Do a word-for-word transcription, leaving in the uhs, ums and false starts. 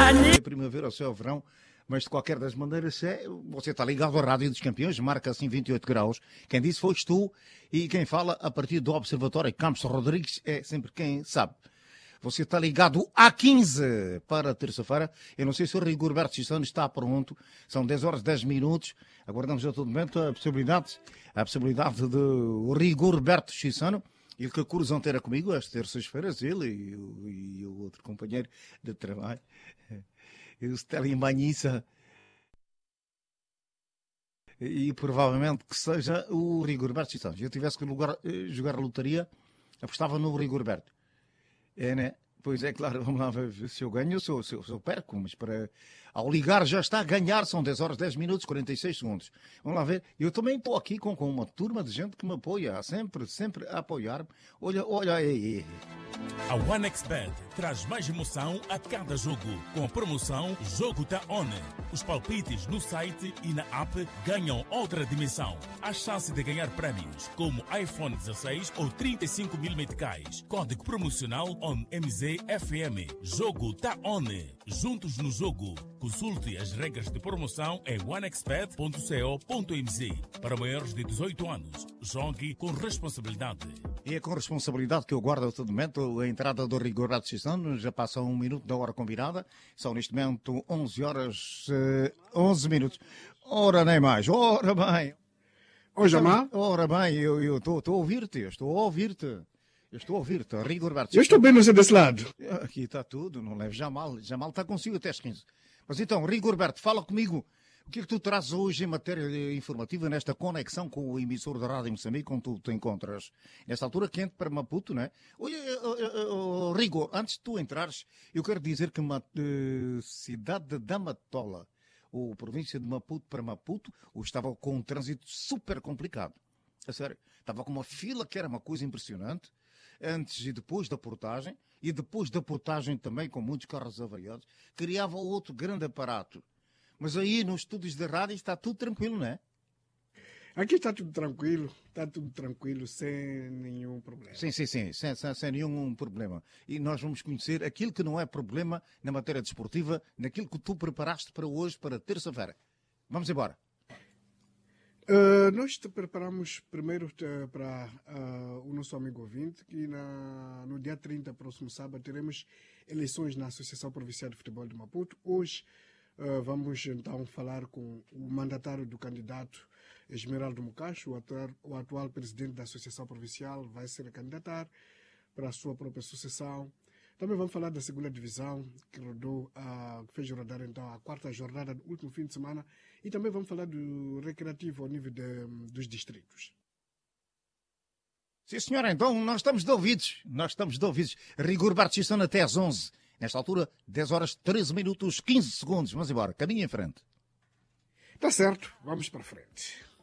É primavera, o céu, verão, mas de qualquer das maneiras, é, você está ligado à Rádio dos Campeões, marca assim vinte e oito graus. Quem disse foste tu, e quem fala a partir do Observatório Campos Rodrigues é sempre quem sabe. Você está ligado à quinze para terça-feira. Eu não sei se o Rigorberto Chissano está pronto. São dez horas e dez minutos. Aguardamos a todo momento a possibilidade, a possibilidade de o Rigorberto Chissano, ele que cruzam ter comigo às terças-feiras, ele e o, e o outro companheiro de trabalho, o Stelin Banhissa, e provavelmente que seja o Rigorberto Chissano. Se eu tivesse que lugar, jogar a lotaria, apostava no Rigorberto. É, né? Pois é, claro, vamos lá ver se eu ganho ou se eu, se eu, se eu perco, mas para... Ao ligar já está a ganhar, são dez horas, dez minutos, quarenta e seis segundos. Vamos lá ver. Eu também estou aqui com, com uma turma de gente que me apoia, sempre, sempre a apoiar-me. Olha, olha aí. A OneXBet traz mais emoção a cada jogo, com a promoção Jogo Tá On. Os palpites no site e na app ganham outra dimensão. Há chance de ganhar prémios, como iPhone dezasseis ou trinta e cinco mil meticais. Código promocional O N M Z F M. Jogo Tá On. Juntos no jogo. Consulte as regras de promoção em onexbet ponto co ponto m z. Para maiores de dezoito anos, jogue com responsabilidade. E é com responsabilidade que eu guardo a todo momento a entrada do Rigorberto Chissano. Já passa um minuto da hora combinada. São neste momento onze horas, onze minutos. Ora, nem mais. Ora bem. Oi, Jamal. Ora bem, eu estou a ouvir-te. Eu estou a ouvir-te. Eu estou a ouvir-te. Rigorberto Eu estou bem, não sei desse lado. Aqui está tudo. Não leve Jamal. Jamal está consigo até às quinze. Mas então, Rigorberto, fala comigo. O que é que tu trazes hoje em matéria informativa nesta conexão com o emissor da Rádio Moçambique, onde tu te encontras? Nesta altura quente para Maputo, não é? Olha, uh, uh, uh, Rigor, antes de tu entrares, eu quero dizer que a uh, cidade da Matola, ou província de Maputo para Maputo, estava com um trânsito super complicado. A sério, estava com uma fila que era uma coisa impressionante, antes e depois da portagem, e depois da portagem também com muitos carros avariados, criava outro grande aparato. Mas aí nos estúdios de rádio está tudo tranquilo, não é? Aqui está tudo tranquilo, está tudo tranquilo, sem nenhum problema. Sim, sim, sim, sem, sem, sem nenhum problema. E nós vamos conhecer aquilo que não é problema na matéria desportiva, naquilo que tu preparaste para hoje, para terça-feira. Vamos embora. Uh, nós te preparamos primeiro uh, para uh, o nosso amigo ouvinte, que na, no dia trinta, próximo sábado, teremos eleições na Associação Provincial de Futebol de Maputo. Hoje uh, vamos então falar com o mandatário do candidato Esmeraldo Mucacho, o atual, o atual presidente da Associação Provincial, vai se candidatar para a sua própria sucessão. Também vamos falar da segunda divisão, que rodou, uh, que fez rodar então a quarta jornada do último fim de semana, e também vamos falar do recreativo ao nível de, dos distritos. Sim, senhora, então nós estamos de ouvidos, nós estamos de ouvidos. Rigorberto Chissano até às onze. Nesta altura, dez horas, treze minutos, quinze segundos. Vamos embora, caminho em frente. Tá certo, vamos para frente.